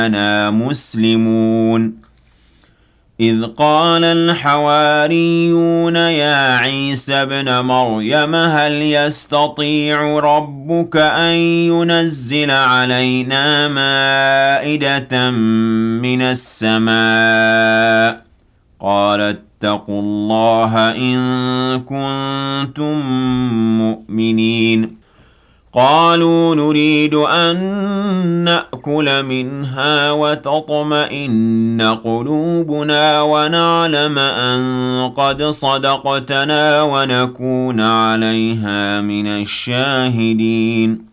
أنا مسلمون إذ قال الحواريون يا عيسى ابن مريم هل يستطيع ربك أن ينزل علينا مائدة من السماء قال اتقوا الله إن كنتم مؤمنين قالوا نريد أن نأكل منها وتطمئن قلوبنا ونعلم أن قد صدقتنا ونكون عليها من الشاهدين